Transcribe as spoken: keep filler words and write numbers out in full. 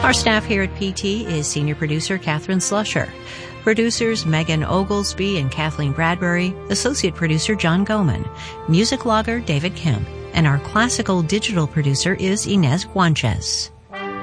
Our staff here at P T is Senior Producer Catherine Slusher, producers Megan Oglesby and Kathleen Bradbury, Associate Producer John Goman, Music Logger David Kemp, and our classical digital producer is Inez Guanches.